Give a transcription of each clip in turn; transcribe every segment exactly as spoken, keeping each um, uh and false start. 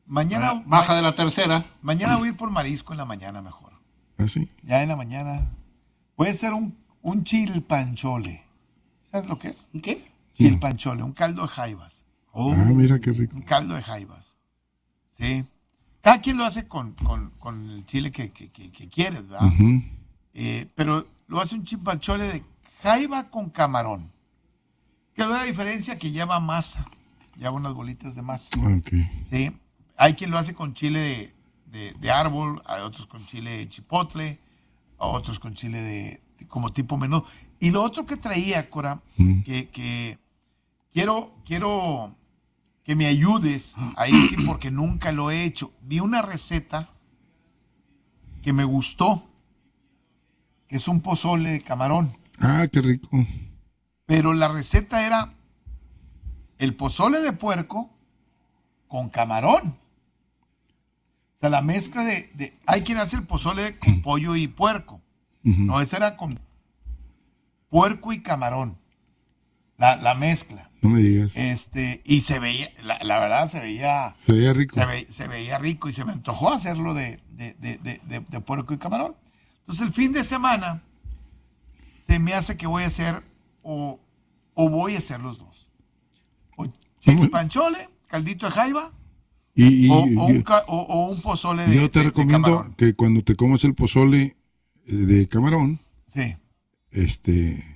Mañana. Baja de la tercera. Mañana voy a ir por marisco en la mañana mejor. ¿Ah, sí? Ya en la mañana. Puede ser un, un chilpanchole. ¿Sabes lo que es? ¿Un qué? Chilpanchole, un caldo de jaibas. Oh. Ah, mira qué rico. Un caldo de jaibas. Sí. Cada quien lo hace con, con, con el chile que, que, que, que quieres, ¿verdad? Uh-huh. Eh, pero lo hace un chilpanchole de jaiba con camarón. Que es la diferencia que lleva masa. Lleva unas bolitas de masa. Ok. Sí. Hay quien lo hace con chile de, de, de árbol, hay otros con chile de chipotle, a otros con chile de, de como tipo menudo. Y lo otro que traía, Cora, Mm. que, que quiero, quiero que me ayudes ahí sí, porque nunca lo he hecho. Vi una receta que me gustó, que es un pozole de camarón. Ah, qué rico. Pero la receta era el pozole de puerco con camarón. O sea, la mezcla de, de... Hay quien hace el pozole con pollo y puerco. Uh-huh. No, esta era con puerco y camarón. La, la mezcla. No me digas. Este, y se veía, la, la verdad se veía... Se veía rico. Se, ve, se veía rico y se me antojó hacerlo de, de, de, de, de, de puerco y camarón. Entonces el fin de semana se me hace que voy a hacer o, o voy a hacer los dos. O chilpanchole, caldito de jaiba, Y, y, o, o, un, y- ca- o- o un pozole de, yo te de- de recomiendo camarón. que cuando te comas el pozole eh, de camarón, Sí. este...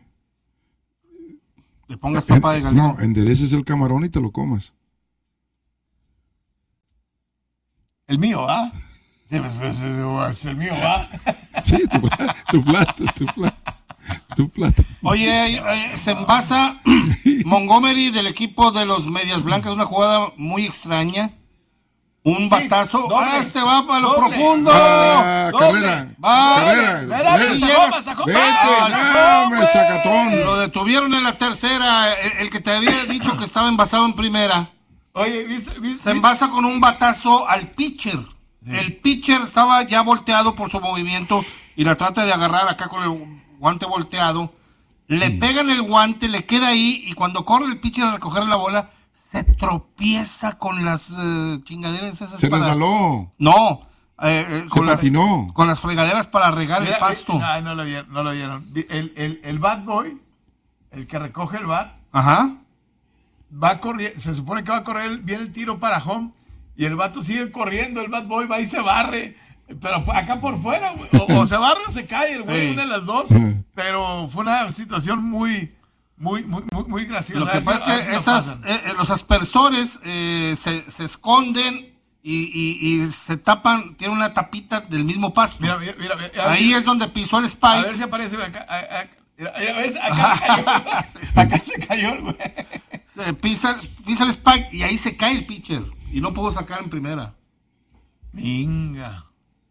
Le pongas papa de en- gallina. no, endereces el camarón y te lo comas. El mío, ¿ah? Sí, pues, es, es- es el mío, ¿ah? Sí, tu, pla- tu plato, tu plato, tu plato. Oye, eh, se envasa Montgomery del equipo de los Medias Blancas, una jugada muy extraña. Un batazo. doble, ¡Ah, este va para lo doble. profundo! Ah, doble. carrera, Va. carrera. Ve, dale, Vete, sacó, llegas- sacó. vete, ¡Ah, no, sacó, me güey! sacatón. Lo detuvieron en la tercera. El, el que te había dicho que estaba envasado en primera. Oye, ¿viste? ¿viste? Se envasa con un batazo al pitcher. El pitcher estaba ya volteado por su movimiento y la trata de agarrar acá con el guante volteado. Le pegan el guante, le queda ahí y cuando corre el pitcher a recoger la bola, se tropieza con las eh, chingaderas esas Se para- resbaló. No, eh, eh, con, las, patinó. con las fregaderas para regar Mira, el pasto. No, no lo vieron, no lo vieron. El, el, el bad boy, el que recoge el bat, Ajá. va corriendo, se supone que va a correr, viene el tiro para home, y el vato sigue corriendo, el bad boy va y se barre, pero acá por fuera, güey, o, o se barre o se cae, el güey, Sí. una de las dos, pero fue una situación muy, muy, muy, muy, muy graciosa. Lo A que ver pasa si- a ver es si que lo esas, pasan. eh, eh, los aspersores eh, se, se esconden y, y- y se tapan, tiene una tapita del mismo pasto. Mira, mira, mira, mira, a ver Ahí si- es donde pisó el a spike. ver si aparece acá, a- a- mira, mira, ¿ves? Acá se cayó, güey. Acá se cayó, el güey. Se pisa, pisa el spike y ahí se cae el pitcher. Y no pudo sacar en primera. Venga.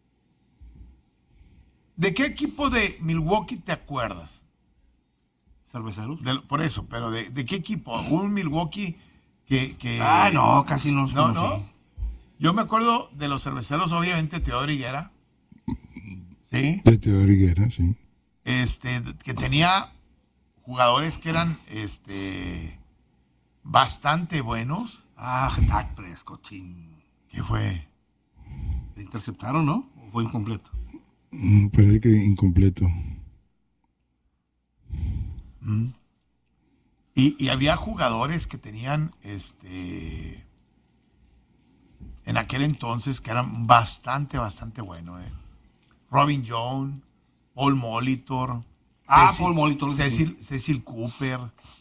¿De qué equipo de Milwaukee te acuerdas? ¿Cerveceros? De- por eso, pero ¿de, de qué equipo? Un Milwaukee que... que Ah, no, casi no. No, conocí. no. Yo me acuerdo de los cerveceros, obviamente, Teodoro Higuera. Sí. De Teodoro Higuera, sí. Este, que tenía jugadores que eran, este, bastante buenos. Ah, Dak Prescott, ching. ¿Qué fue? ¿Le interceptaron, no? ¿O fue incompleto? Mm, parece que incompleto. Y, y había jugadores que tenían, este, en aquel entonces, que eran bastante, bastante buenos. Eh. Robin Jones, Paul Molitor, Ah, Paul Molitor, sí. Cecil, Cecil Cooper,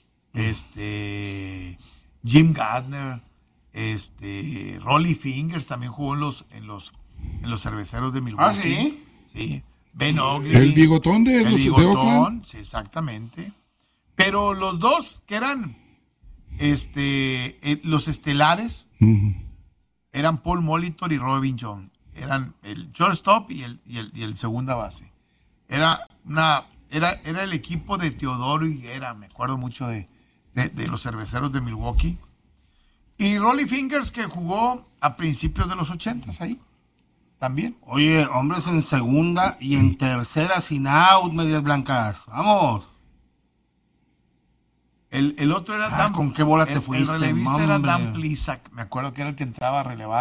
este, Jim Gardner, este, Rolly Fingers también jugó en los, en los, en los cerveceros de Milwaukee. Ah, ¿sí? Sí. Ben Ogley. El bigotón de El los de bigotón, Oakland. sí, exactamente. Pero los dos que eran este, eh, los estelares Ujú. eran Paul Molitor y Robin Jones. Eran el shortstop y el, y el, y el segunda base. Era una era, era el equipo de Teodoro Higuera, me acuerdo mucho de, de, de los cerveceros de Milwaukee. Y Rolly Fingers, que jugó a principios de los ochentas ahí, también. Oye, hombres en segunda y en tercera sin out, Medias Blancas. Vamos. El, el otro era Ah, Dan. ¿con qué bola te el- fuiste, El relevista era hombre? Dan Plisak. Me acuerdo que era el que entraba a relevar.